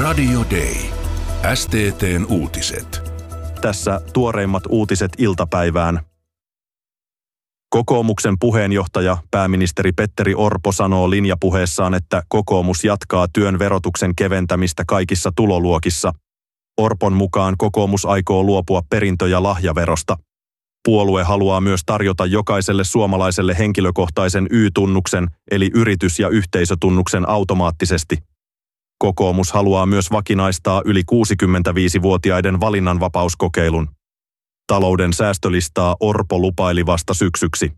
Radio Day. STT:n uutiset. Tässä tuoreimmat uutiset iltapäivään. Kokoomuksen puheenjohtaja, pääministeri Petteri Orpo sanoo linjapuheessaan, että kokoomus jatkaa työn verotuksen keventämistä kaikissa tuloluokissa. Orpon mukaan kokoomus aikoo luopua perintö- ja lahjaverosta. Puolue haluaa myös tarjota jokaiselle suomalaiselle henkilökohtaisen Y-tunnuksen eli yritys- ja yhteisötunnuksen automaattisesti. Kokoomus haluaa myös vakinaistaa yli 65-vuotiaiden valinnanvapauskokeilun. Talouden säästölistaa Orpo lupaili vasta syksyksi.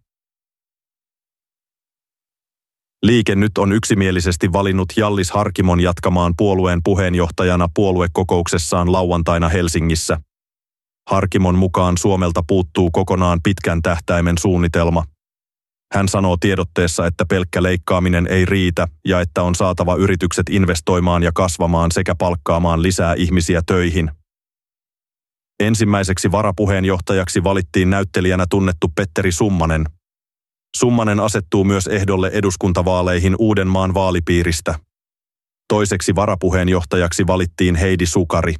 Liike Nyt on yksimielisesti valinnut Hjallis Harkimon jatkamaan puolueen puheenjohtajana puoluekokouksessaan lauantaina Helsingissä. Harkimon mukaan Suomelta puuttuu kokonaan pitkän tähtäimen suunnitelma. Hän sanoo tiedotteessa, että pelkkä leikkaaminen ei riitä ja että on saatava yritykset investoimaan ja kasvamaan sekä palkkaamaan lisää ihmisiä töihin. Ensimmäiseksi varapuheenjohtajaksi valittiin näyttelijänä tunnettu Petteri Summanen. Summanen asettuu myös ehdolle eduskuntavaaleihin Uudenmaan vaalipiiristä. Toiseksi varapuheenjohtajaksi valittiin Heidi Sukari.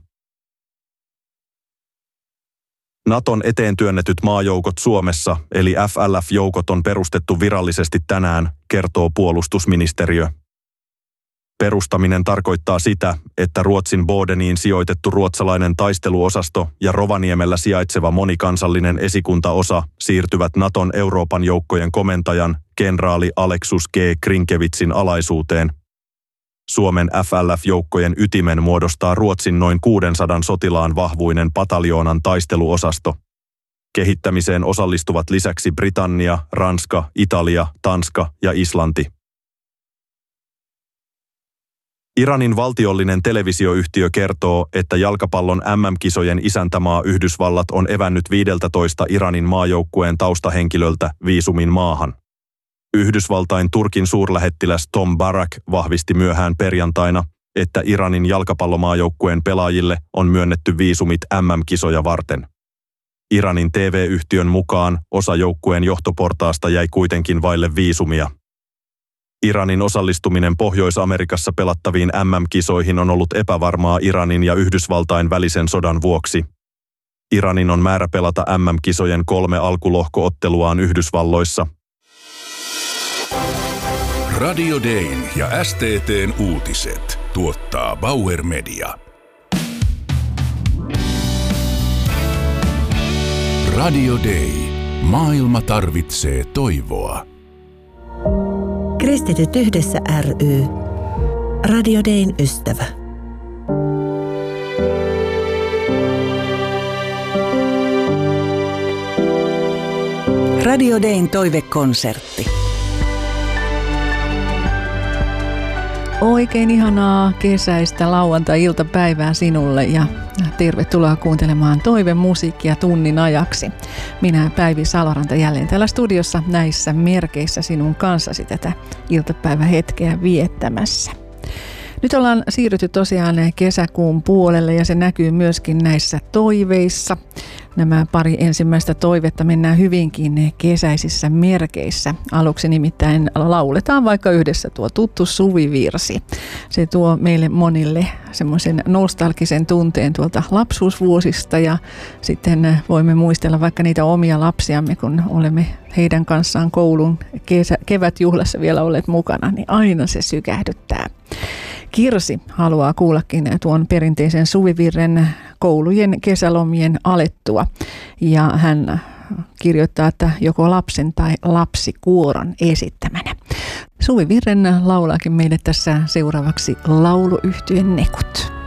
Naton eteen työnnetyt maajoukot Suomessa, eli FLF-joukot on perustettu virallisesti tänään, kertoo puolustusministeriö. Perustaminen tarkoittaa sitä, että Ruotsin Bodeniin sijoitettu ruotsalainen taisteluosasto ja Rovaniemellä sijaitseva monikansallinen esikuntaosa siirtyvät Naton Euroopan joukkojen komentajan, kenraali Aleksus G. Krinkevitsin alaisuuteen. Suomen FLF-joukkojen ytimen muodostaa Ruotsin noin 600 sotilaan vahvuinen pataljoonan taisteluosasto. Kehittämiseen osallistuvat lisäksi Britannia, Ranska, Italia, Tanska ja Islanti. Iranin valtiollinen televisioyhtiö kertoo, että jalkapallon MM-kisojen isäntämaa Yhdysvallat on evännyt 15 Iranin maajoukkueen taustahenkilöltä viisumin maahan. Yhdysvaltain Turkin suurlähettiläs Tom Barak vahvisti myöhään perjantaina, että Iranin jalkapallomaajoukkueen pelaajille on myönnetty viisumit MM-kisoja varten. Iranin TV-yhtiön mukaan osa joukkueen johtoportaasta jäi kuitenkin vaille viisumia. Iranin osallistuminen Pohjois-Amerikassa pelattaviin MM-kisoihin on ollut epävarmaa Iranin ja Yhdysvaltain välisen sodan vuoksi. Iranin on määrä pelata MM-kisojen 3 alkulohko-otteluaan Yhdysvalloissa. Radio Dayn ja STT:n uutiset tuottaa Bauer Media. Radio Day. Maailma tarvitsee toivoa. Kristityt yhdessä ry. Radio Dayn ystävä. Radio Dayn toivekonsertti. Oikein ihanaa kesäistä lauantai-iltapäivää sinulle ja tervetuloa kuuntelemaan toivemusiikkia tunnin ajaksi. Minä Päivi Saloranta jälleen täällä studiossa näissä merkeissä sinun kanssasi tätä iltapäivähetkeä viettämässä. Nyt ollaan siirrytty tosiaan kesäkuun puolelle ja se näkyy myöskin näissä toiveissa. Nämä pari ensimmäistä toivetta mennään hyvinkin kesäisissä merkeissä. Aluksi nimittäin lauletaan vaikka yhdessä tuo tuttu suvivirsi. Se tuo meille monille semmoisen nostalgisen tunteen tuolta lapsuusvuosista ja sitten voimme muistella vaikka niitä omia lapsiamme, kun olemme heidän kanssaan koulun kevätjuhlassa vielä olleet mukana, niin aina se sykähdyttää. Kirsi haluaa kuullakin tuon perinteisen suvivirren koulujen kesälomien alettua ja hän kirjoittaa, että joko lapsen tai lapsikuoron esittämänä. Suvivirren laulaakin meille tässä seuraavaksi lauluyhtye Nekut.